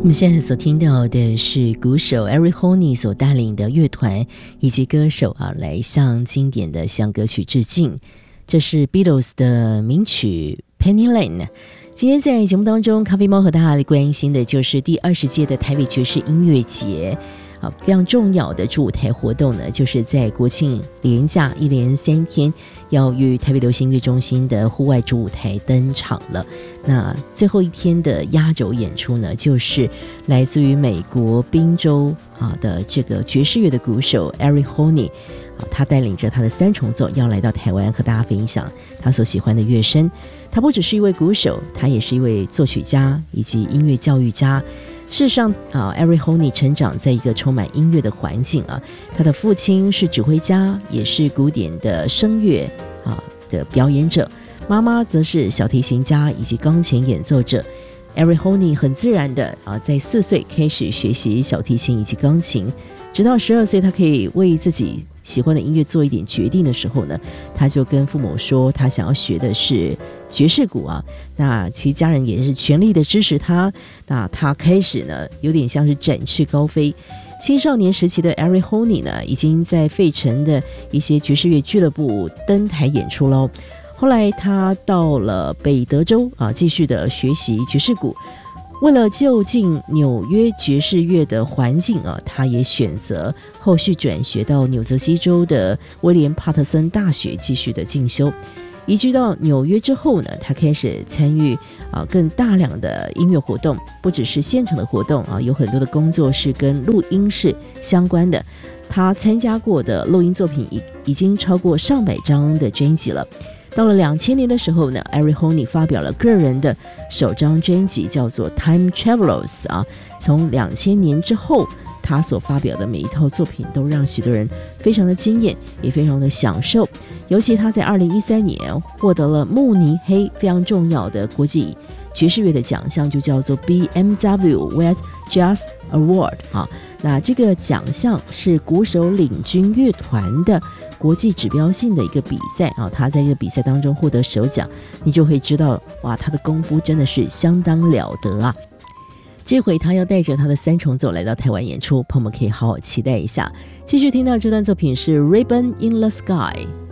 们现在所听到的是鼓手 Eric Honey 所带领的乐团以及歌手来向经典的向歌曲致敬。这是 Beatles 的名曲 Penny Lane。 今天在节目当中，咖啡猫和大家关心的就是第20届的台北爵士音乐节非常重要的主舞台活动呢，就是在国庆连假一连3天要于台北流行音乐中心的户外主舞台登场了。那最后一天的压轴演出呢，就是来自于美国宾州的这个爵士乐的鼓手 Eric Honey，他带领着他的3重奏要来到台湾和大家分享他所喜欢的乐声。他不只是一位鼓手，他也是一位作曲家以及音乐教育家。事实上Eric Honey 成长在一个充满音乐的环境他的父亲是指挥家，也是古典的声乐的表演者，妈妈则是小提琴家以及钢琴演奏者。Eric Honey 很自然的在4岁开始学习小提琴以及钢琴，直到12岁他可以为自己喜欢的音乐做一点决定的时候呢，他就跟父母说他想要学的是爵士鼓那其实家人也是全力的支持他。那他开始呢有点像是展翅高飞。青少年时期的 Eric Honey 呢，已经在费城的一些爵士乐俱乐部登台演出咯。后来他到了北德州继续的学习爵士鼓。为了就近纽约爵士乐的环境他也选择后续转学到纽泽西州的威廉帕特森大学继续的进修。移居到纽约之后呢，他开始参与更大量的音乐活动，不只是现场的活动有很多的工作是跟录音室相关的。他参加过的录音作品已经超过上百张的专辑了。到了2000年的时候呢， Eric Honey 发表了个人的首张专辑，叫做 Time Travelers 从2000年之后，他所发表的每一套作品都让许多人非常的惊艳，也非常的享受。尤其他在2013年获得了慕尼黑非常重要的国际爵士乐的奖项，就叫做 BMW West Jazz Award 那这个奖项是鼓手领军乐团的国际指标性的一个比赛他在这个比赛当中获得首奖，你就会知道哇，他的功夫真的是相当了得这回他要带着他的3重奏来到台湾演出，朋友们可以好好期待一下。继续听到这段作品是 Ribbon in the Sky。